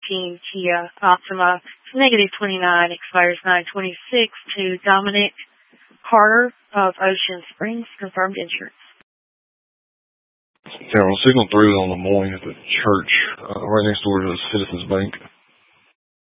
2018 Kia Optima. It's negative 29, expires 9/26 to Dominic Carter of Ocean Springs, confirmed insurance. Okay, we'll signal through on the morning at the church right next door to the Citizens Bank.